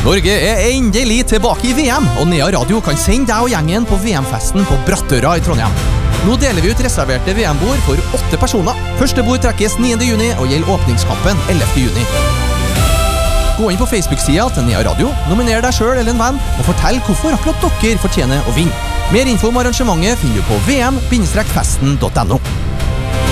Norge endelig tilbake i VM, og Nea Radio kan sende deg og gjengen på VM-festen på Brattøra i Trondheim. Nå deler vi ut reserverte VM-bord for 8 personer. Første bord trekkes 9. juni og gjelder åpningskampen 11. juni. Gå inn på Facebook-sida til Nea Radio, nominer deg selv eller en venn, og fortell hvorfor akkurat dere fortjener å vinne. Mer info om arrangementet finner du på vm-festen.no.